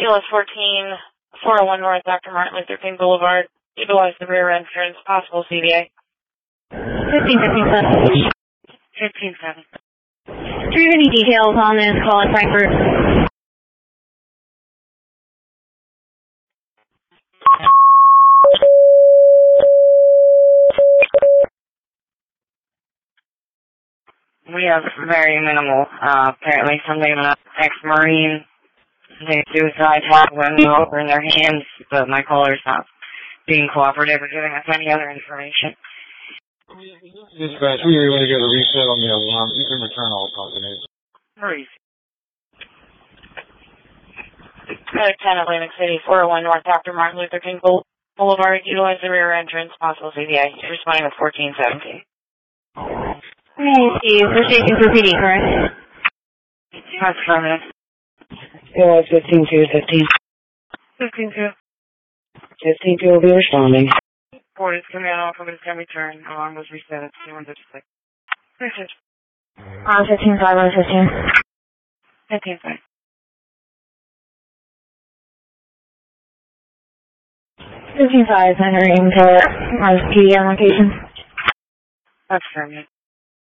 ELS 14, 401 North, Dr. Martin Luther King Boulevard. Utilize the rear entrance, possible CVA. 15-7. 15-7. Do you have any details on this call at Frankfurt? We have very minimal. Apparently something about ex-Marine, they suicide had window over in their hands, but my caller's not being cooperative or giving us any other information. Dispatch, we really want to get a reset on the alarm. You can return all coordinates. Hurry. 10 Atlantic City, 401 North, Dr. Martin Luther King Boulevard. Utilize the rear entrance, possible CVA. Responding with 1417. Thank you. For safety for PD, correct? That's affirmative. ELS 15-2, 15-2. 15-2 will be responding. Port is coming out, off of it, it's going to return. Alarm was reset at 2156. 15-5, 15. 15-5. 15-5, entering to PD on location. That's affirmative.